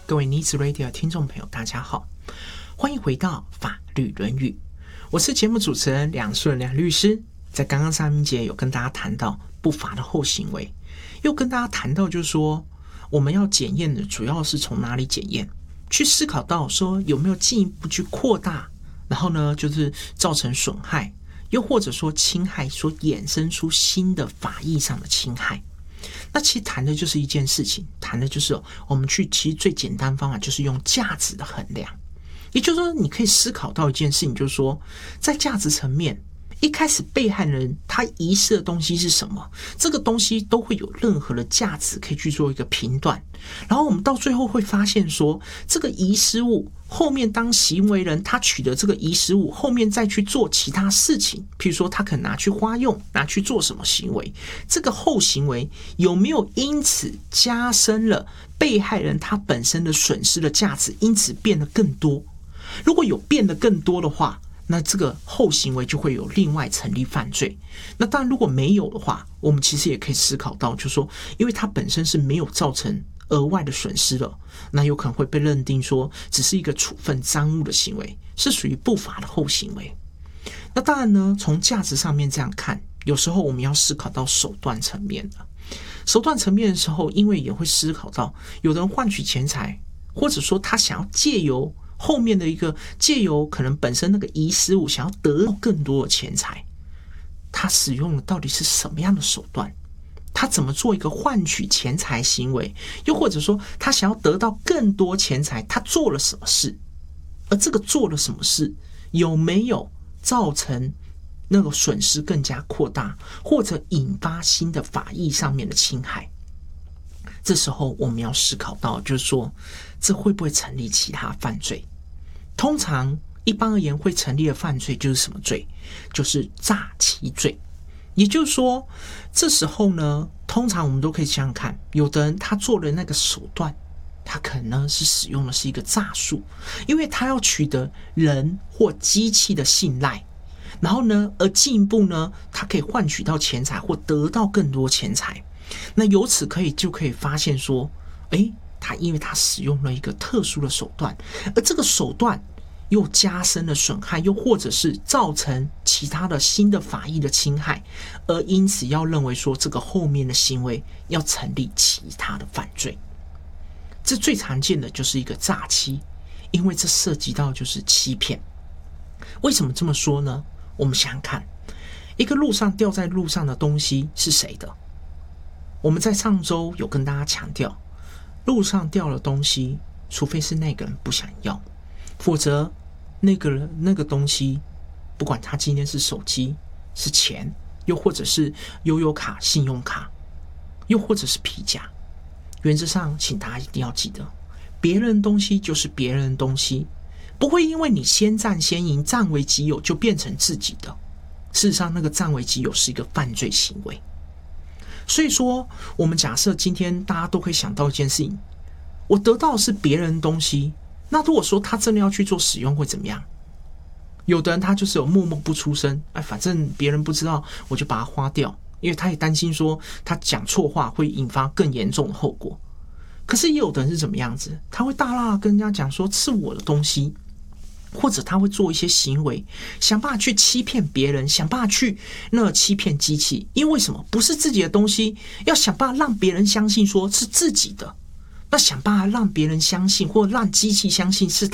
各位 Needs Radio 听众朋友大家好，欢迎回到法律论语，我是节目主持人梁顺梁律师。在刚刚上一节有跟大家谈到不法的后行为，又跟大家谈到就是说我们要检验的主要是从哪里检验，去思考到说有没有进一步去扩大，然后呢就是造成损害，又或者说侵害所衍生出新的法益上的侵害。那其实谈的就是一件事情，谈的就是我们其实最简单方法就是用价值的衡量。也就是说你可以思考到一件事情，就是说在价值层面，一开始被害人他遗失的东西是什么，这个东西都会有任何的价值可以去做一个评断，然后我们到最后会发现说这个遗失物后面当行为人他取得这个遗失物后面再去做其他事情，譬如说他可能拿去花用，拿去做什么行为，这个后行为有没有因此加深了被害人他本身的损失的价值，因此变得更多。如果有变得更多的话，那这个后行为就会有另外成立犯罪。那当然如果没有的话，我们其实也可以思考到，就是说因为它本身是没有造成额外的损失了，那有可能会被认定说只是一个处分赃物的行为，是属于不法的后行为。那当然呢，从价值上面这样看，有时候我们要思考到手段层面的。手段层面的时候，因为也会思考到有人换取钱财，或者说他想要借由后面的一个借由可能本身那个遗失物想要得到更多的钱财，他使用的到底是什么样的手段，他怎么做一个换取钱财行为，又或者说他想要得到更多钱财，他做了什么事，而这个做了什么事有没有造成那个损失更加扩大，或者引发新的法益上面的侵害。这时候我们要思考到就是说这会不会成立其他犯罪。通常一般而言会成立的犯罪就是什么罪，就是诈欺罪。也就是说这时候呢，通常我们都可以想想看，有的人他做的那个手段，他可能是使用的是一个诈术，因为他要取得人或机器的信赖，然后呢而进一步呢他可以换取到钱财或得到更多钱财。那由此就可以发现说他因为他使用了一个特殊的手段，而这个手段又加深了损害，又或者是造成其他的新的法益的侵害，而因此要认为说这个后面的行为要成立其他的犯罪。这最常见的就是一个诈欺，因为这涉及到就是欺骗。为什么这么说呢？我们想想看，一个路上掉在路上的东西是谁的？我们在上周有跟大家强调，路上掉了东西，除非是那个人不想要，否则那个东西，不管他今天是手机、是钱，又或者是悠游卡、信用卡，又或者是皮夹，原则上请大家一定要记得，别人的东西就是别人的东西，不会因为你先占先赢，占为己有就变成自己的。事实上那个占为己有是一个犯罪行为。所以说我们假设今天大家都可以想到一件事情，我得到的是别人的东西，那如果说他真的要去做使用会怎么样？有的人他就是有默默不出声，反正别人不知道我就把它花掉，因为他也担心说他讲错话会引发更严重的后果。可是也有的人是怎么样子，他会大大跟人家讲说是我的东西，或者他会做一些行为，想办法去欺骗别人，想办法去欺骗机器。因为什么？不是自己的东西，要想办法让别人相信说是自己的，那想办法让别人相信或让机器相信是